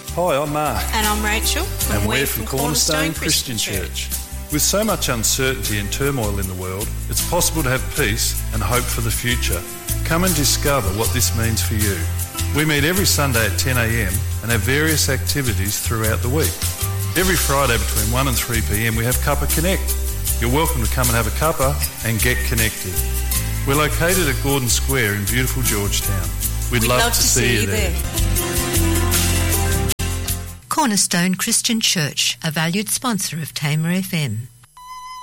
Hi, I'm Mark. And I'm Rachel. And we're from Cornerstone Christian Church. With so much uncertainty and turmoil in the world, it's possible to have peace and hope for the future. Come and discover what this means for you. We meet every Sunday at 10 a.m. and have various activities throughout the week. Every Friday between 1 and 3 p.m. we have Cuppa Connect. You're welcome to come and have a cuppa and get connected. We're located at Gordon Square in beautiful Georgetown. We'd love to see you there. Cornerstone Christian Church, a valued sponsor of Tamer FM.